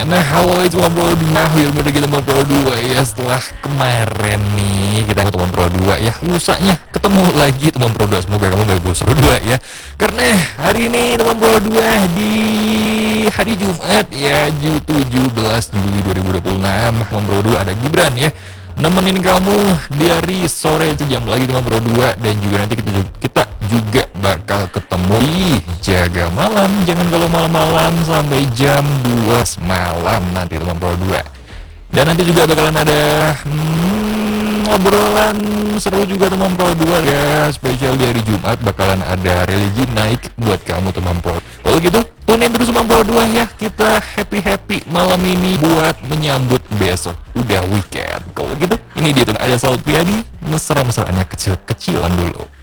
Nah, halo itu teman Pro 2, akhirnya udah kita teman Pro 2 ya. Setelah kemarin nih kita ketemu teman Pro 2 ya, lusanya ketemu lagi teman Pro 2. Semoga kamu gak bosan Pro 2 ya. Karena hari ini teman Pro 2 di hari Jumat ya, 17 Juli 2026, teman Pro 2 ada Gibran ya, nemenin kamu dari sore itu jam lagi teman Pro 2. Dan juga nanti kita juga bakal ketemu di Jaga Malam. Jangan kalau malam-malam sampai jam 2 malam nanti teman Pro 2. Dan nanti juga bakalan ada obrolan seru juga teman Pro 2 ya. Spesial di hari Jumat bakalan ada religi naik buat kamu teman Pro. Kalau gitu tunin terus teman Pro 2 ya. Kita happy malam ini buat menyambut besok udah weekend. Kalau gitu ini dia tuh ada Saul Priadi, mesra-mesranya kecil-kecilan dulu.